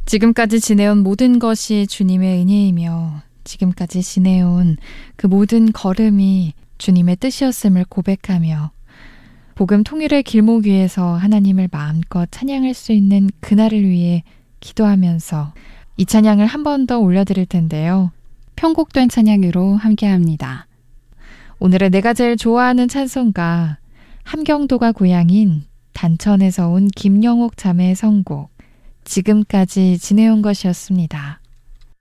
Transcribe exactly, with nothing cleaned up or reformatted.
지금까지 지내온 모든 것이 주님의 은혜이며 지금까지 지내온 그 모든 걸음이 주님의 뜻이었음을 고백하며 복음 통일의 길목 위에서 하나님을 마음껏 찬양할 수 있는 그날을 위해 기도하면서 이 찬양을 한 번 더 올려드릴 텐데요. 편곡된 찬양으로 함께합니다. 오늘의 내가 제일 좋아하는 찬송가, 함경도가 고향인 단천에서 온 김영옥 자매의 선곡, 지금까지 지내온 것이었습니다.